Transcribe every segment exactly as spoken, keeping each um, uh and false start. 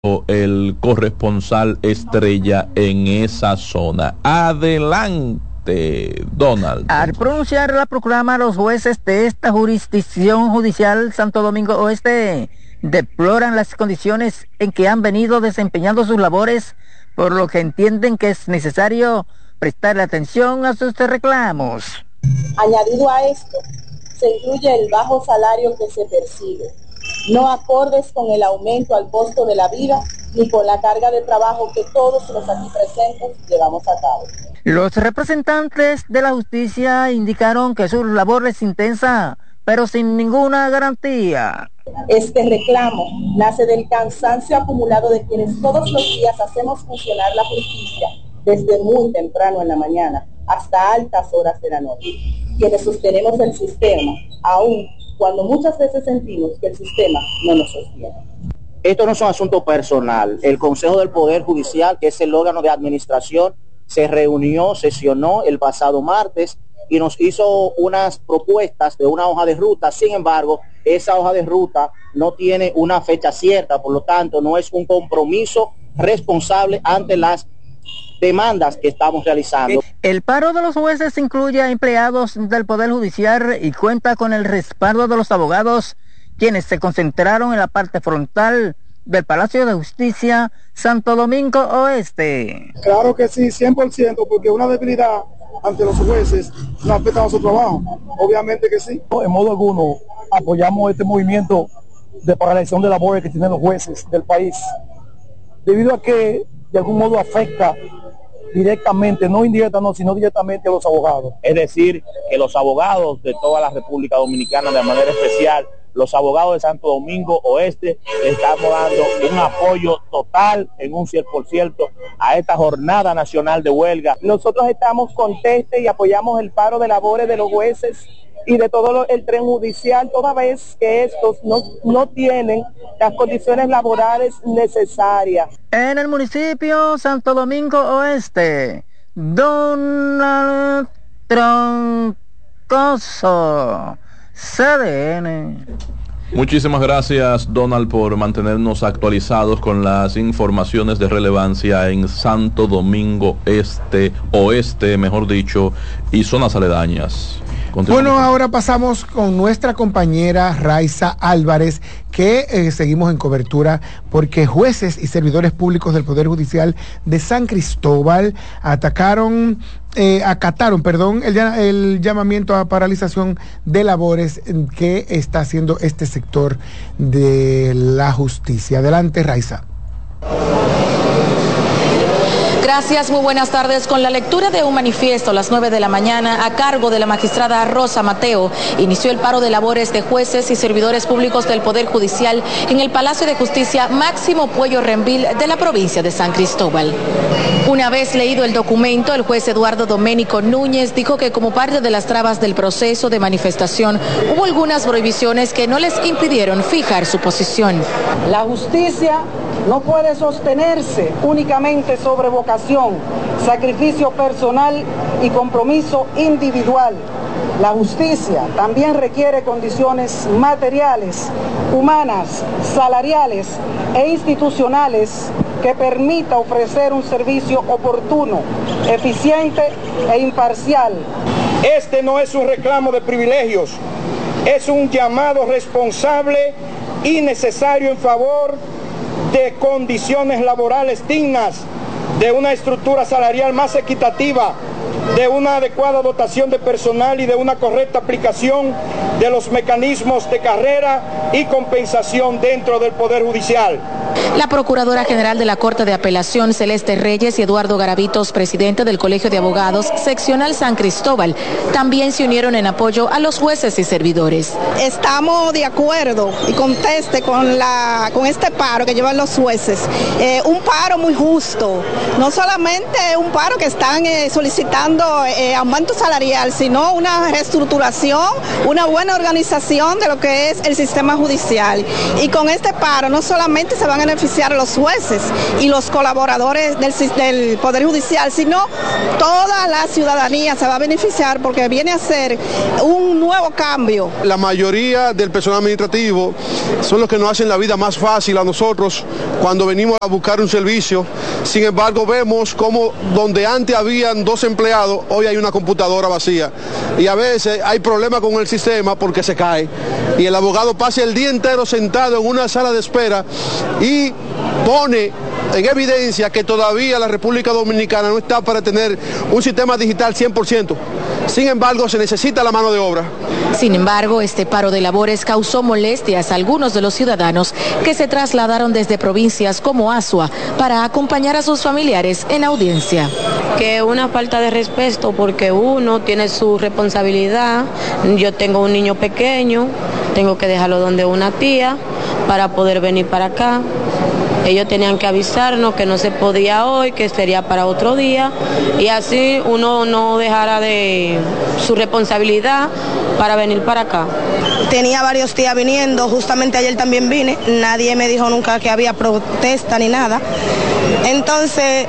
el corresponsal estrella en esa zona. Adelante, Donald. Al pronunciar la proclama, los jueces de esta jurisdicción judicial Santo Domingo Oeste deploran las condiciones en que han venido desempeñando sus labores, por lo que entienden que es necesario prestarle atención a sus reclamos. Añadido a esto, se incluye el bajo salario que se percibe, no acordes con el aumento al costo de la vida ni con la carga de trabajo que todos los aquí presentes llevamos a cabo. Los representantes de la justicia indicaron que su labor es intensa, pero sin ninguna garantía. Este reclamo nace del cansancio acumulado de quienes todos los días hacemos funcionar la justicia desde muy temprano en la mañana hasta altas horas de la noche, quienes sostenemos el sistema, aún cuando muchas veces sentimos que el sistema no nos sostiene. Esto no es un asunto personal. El Consejo del Poder Judicial, que es el órgano de administración, se reunió, sesionó el pasado martes y nos hizo unas propuestas de una hoja de ruta. Sin embargo, esa hoja de ruta no tiene una fecha cierta, por lo tanto, no es un compromiso responsable ante las demandas que estamos realizando. El paro de los jueces incluye a empleados del Poder Judicial y cuenta con el respaldo de los abogados, quienes se concentraron en la parte frontal del Palacio de Justicia Santo Domingo Oeste. Claro que sí, cien por ciento, porque una debilidad ante los jueces no afecta a nuestro trabajo. Obviamente que sí. En modo alguno apoyamos este movimiento de paralización de labores que tienen los jueces del país, debido a que de algún modo afecta directamente, no indirectamente, no, sino directamente a los abogados. Es decir, que los abogados de toda la República Dominicana, de manera especial, los abogados de Santo Domingo Oeste, le estamos dando un apoyo total, en un cien por ciento, a esta jornada nacional de huelga. Nosotros estamos contentos y apoyamos el paro de labores de los jueces y de todo lo, el tren judicial, toda vez que estos no, no tienen las condiciones laborales necesarias. En el municipio Santo Domingo Oeste, Donald Troncoso, C D N. Muchísimas gracias, Donald, por mantenernos actualizados con las informaciones de relevancia en Santo Domingo Este, Oeste, mejor dicho, y zonas aledañas. Bueno, ahora pasamos con nuestra compañera Raiza Álvarez, que eh, seguimos en cobertura porque jueces y servidores públicos del Poder Judicial de San Cristóbal atacaron, eh, acataron, perdón, el, el llamamiento a paralización de labores que está haciendo este sector de la justicia. Adelante, Raiza. Gracias, muy buenas tardes. Con la lectura de un manifiesto a las nueve de la mañana a cargo de la magistrada Rosa Mateo, inició el paro de labores de jueces y servidores públicos del Poder Judicial en el Palacio de Justicia Máximo Puello Renvil de la provincia de San Cristóbal. Una vez leído el documento, el juez Eduardo Doménico Núñez dijo que como parte de las trabas del proceso de manifestación hubo algunas prohibiciones que no les impidieron fijar su posición. La justicia no puede sostenerse únicamente sobre vocación, sacrificio personal y compromiso individual. La justicia también requiere condiciones materiales, humanas, salariales e institucionales que permita ofrecer un servicio oportuno, eficiente e imparcial. Este no es un reclamo de privilegios, es un llamado responsable y necesario en favor de condiciones laborales dignas, de una estructura salarial más equitativa, de una adecuada dotación de personal y de una correcta aplicación de los mecanismos de carrera y compensación dentro del Poder Judicial. La Procuradora General de la Corte de Apelación, Celeste Reyes, y Eduardo Garavitos, presidente del Colegio de Abogados Seccional San Cristóbal, también se unieron en apoyo a los jueces y servidores. Estamos de acuerdo y conteste con, la, con este paro que llevan los jueces. Eh, un paro muy justo, no solamente un paro que están eh, solicitando buscando eh, aumento salarial, sino una reestructuración, una buena organización de lo que es el sistema judicial. Y con este paro no solamente se van a beneficiar los jueces y los colaboradores del, del Poder Judicial, sino toda la ciudadanía se va a beneficiar porque viene a ser un nuevo cambio. La mayoría del personal administrativo son los que nos hacen la vida más fácil a nosotros cuando venimos a buscar un servicio. Sin embargo, vemos como donde antes habían dos empleados, hoy hay una computadora vacía. Y a veces hay problemas con el sistema porque se cae. Y el abogado pasa el día entero sentado en una sala de espera y pone en evidencia que todavía la República Dominicana no está para tener un sistema digital cien por ciento. Sin embargo, se necesita la mano de obra. Sin embargo, este paro de labores causó molestias a algunos de los ciudadanos que se trasladaron desde provincias como Azua para acompañar a sus familiares en audiencia. Que una falta de respeto porque uno tiene su responsabilidad. Yo tengo un niño pequeño, tengo que dejarlo donde una tía para poder venir para acá. Ellos tenían que avisarnos que no se podía hoy, que sería para otro día, y así uno no dejara de su responsabilidad para venir para acá. Tenía varios días viniendo, justamente ayer también vine, nadie me dijo nunca que había protesta ni nada. Entonces,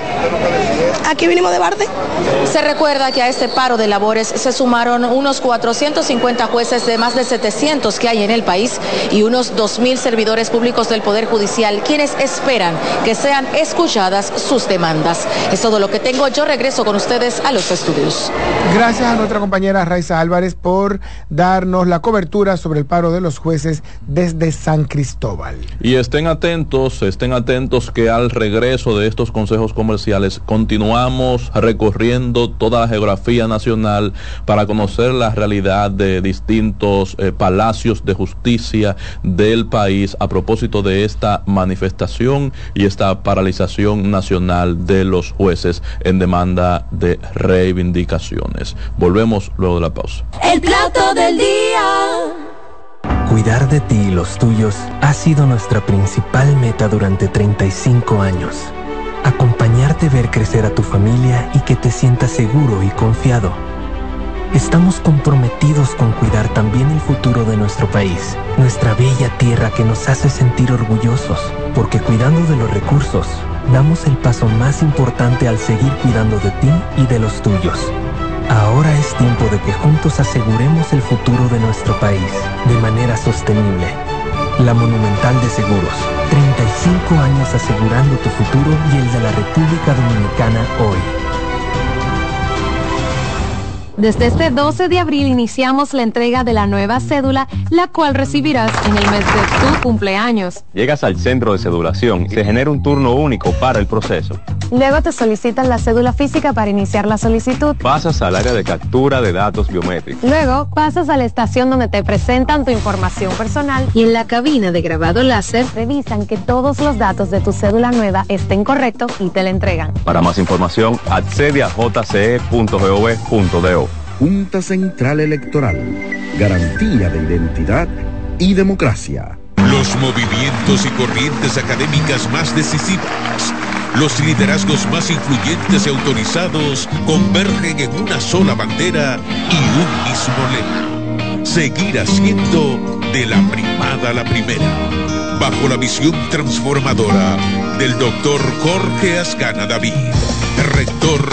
aquí vinimos de Barde. Se recuerda que a este paro de labores se sumaron unos cuatrocientos cincuenta jueces de más de setecientos que hay en el país y unos dos mil servidores públicos del Poder Judicial, quienes esperan que sean escuchadas sus demandas. Es todo lo que tengo. Yo regreso con ustedes a los estudios. Gracias a nuestra compañera Raiza Álvarez por darnos la cobertura sobre el paro de los jueces desde San Cristóbal. Y estén atentos, estén atentos que al regreso de estos consejos comerciales continuamos recorriendo toda la geografía nacional para conocer la realidad de distintos eh, palacios de justicia del país a propósito de esta manifestación y esta paralización nacional de los jueces en demanda de reivindicaciones. Volvemos luego de la pausa. El plato del día. Cuidar de ti y los tuyos ha sido nuestra principal meta durante treinta y cinco años. Acompañarte, ver crecer a tu familia y que te sientas seguro y confiado. Estamos comprometidos con cuidar también el futuro de nuestro país, nuestra bella tierra que nos hace sentir orgullosos, porque cuidando de los recursos, damos el paso más importante al seguir cuidando de ti y de los tuyos. Ahora es tiempo de que juntos aseguremos el futuro de nuestro país de manera sostenible. La Monumental de Seguros, treinta y cinco años asegurando tu futuro y el de la República Dominicana hoy. Desde este doce de abril iniciamos la entrega de la nueva cédula, la cual recibirás en el mes de tu cumpleaños. Llegas al centro de cedulación y se genera un turno único para el proceso. Luego te solicitan la cédula física para iniciar la solicitud. Pasas al área de captura de datos biométricos. Luego pasas a la estación donde te presentan tu información personal y en la cabina de grabado láser revisan que todos los datos de tu cédula nueva estén correctos y te la entregan. Para más información, accede a j c e punto gov punto do. Junta Central Electoral, garantía de identidad y democracia. Los movimientos y corrientes académicas más decisivas, los liderazgos más influyentes y autorizados convergen en una sola bandera y un mismo lema: seguir haciendo de la primada a la primera, bajo la visión transformadora del doctor Jorge Ascana David, rector